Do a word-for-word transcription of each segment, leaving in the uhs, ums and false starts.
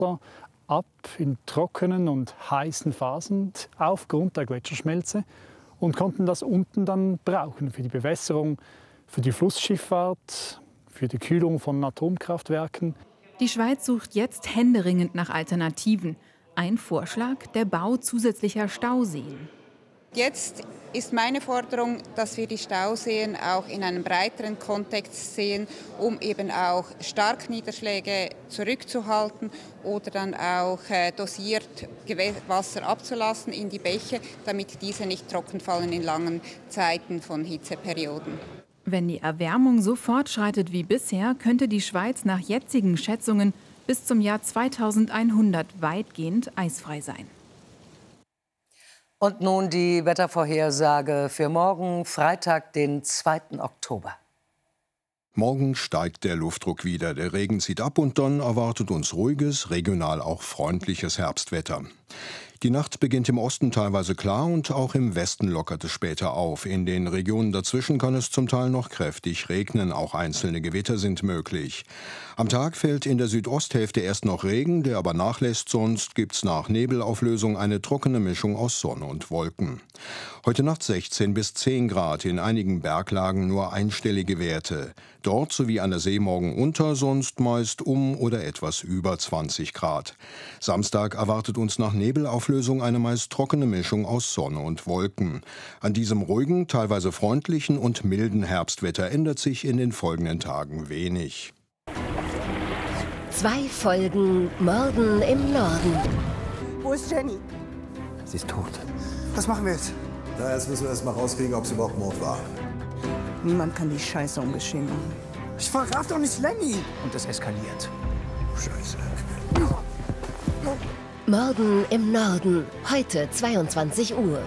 Wasser ab in trockenen und heißen Phasen aufgrund der Gletscherschmelze und konnten das unten dann brauchen für die Bewässerung, für die Flussschifffahrt, für die Kühlung von Atomkraftwerken. Die Schweiz sucht jetzt händeringend nach Alternativen. Ein Vorschlag, der Bau zusätzlicher Stauseen. Jetzt ist meine Forderung, dass wir die Stauseen auch in einem breiteren Kontext sehen, um eben auch Starkniederschläge zurückzuhalten oder dann auch äh, dosiert Wasser abzulassen in die Bäche, damit diese nicht trocken fallen in langen Zeiten von Hitzeperioden. Wenn die Erwärmung so fortschreitet wie bisher, könnte die Schweiz nach jetzigen Schätzungen bis zum Jahr zweitausendeinhundert weitgehend eisfrei sein. Und nun die Wettervorhersage für morgen, Freitag, den zweiten Oktober. Morgen steigt der Luftdruck wieder, der Regen zieht ab und dann erwartet uns ruhiges, regional auch freundliches Herbstwetter. Die Nacht beginnt im Osten teilweise klar und auch im Westen lockert es später auf. In den Regionen dazwischen kann es zum Teil noch kräftig regnen, auch einzelne Gewitter sind möglich. Am Tag fällt in der Südosthälfte erst noch Regen, der aber nachlässt, sonst gibt's nach Nebelauflösung eine trockene Mischung aus Sonne und Wolken. Heute Nacht sechzehn bis zehn Grad, in einigen Berglagen nur einstellige Werte. Dort sowie an der See morgen unter, sonst meist um oder etwas über zwanzig Grad. Samstag erwartet uns nach Nebelauflösung eine meist trockene Mischung aus Sonne und Wolken. An diesem ruhigen, teilweise freundlichen und milden Herbstwetter ändert sich in den folgenden Tagen wenig. Zwei Folgen Morden im Norden. Wo ist Jenny? Sie ist tot. Was machen wir jetzt? Na, jetzt müssen wir erst mal rauskriegen, ob es überhaupt Mord war. Niemand kann die Scheiße ungeschehen machen. Ich verraf doch nicht Lenny! Und es eskaliert. Scheiße. Morden im Norden. Heute zweiundzwanzig Uhr.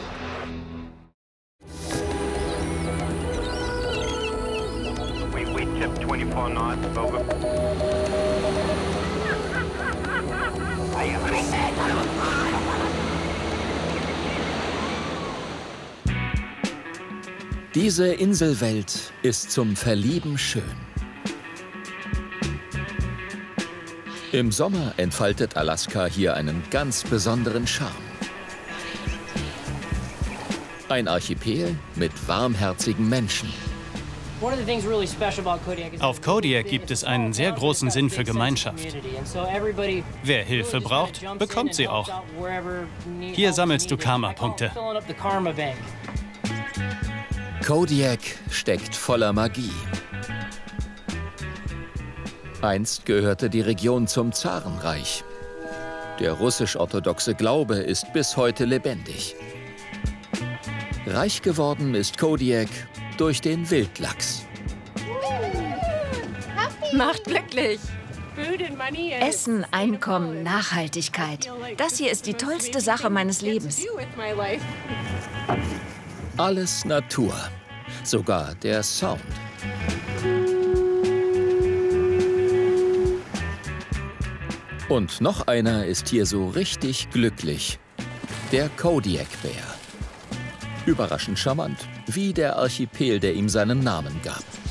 Diese Inselwelt ist zum Verlieben schön. Im Sommer entfaltet Alaska hier einen ganz besonderen Charme. Ein Archipel mit warmherzigen Menschen. Auf Kodiak gibt es einen sehr großen Sinn für Gemeinschaft. Wer Hilfe braucht, bekommt sie auch. Hier sammelst du Karma-Punkte. Kodiak steckt voller Magie. Einst gehörte die Region zum Zarenreich. Der russisch-orthodoxe Glaube ist bis heute lebendig. Reich geworden ist Kodiak durch den Wildlachs. Macht glücklich! Essen, Einkommen, Nachhaltigkeit. Das hier ist die tollste Sache meines Lebens. Alles Natur, sogar der Sound. Und noch einer ist hier so richtig glücklich, der Kodiak-Bär. Überraschend charmant, wie der Archipel, der ihm seinen Namen gab.